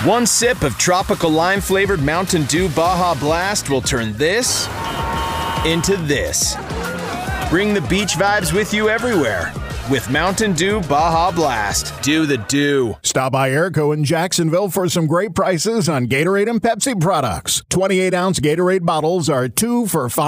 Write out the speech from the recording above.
One sip of tropical lime-flavored Mountain Dew Baja Blast will turn this into this. Bring the beach vibes with you everywhere with Mountain Dew Baja Blast. Do the Dew. Stop by Airco in Jacksonville for some great prices on Gatorade and Pepsi products. 28-ounce Gatorade bottles are 2 for $5.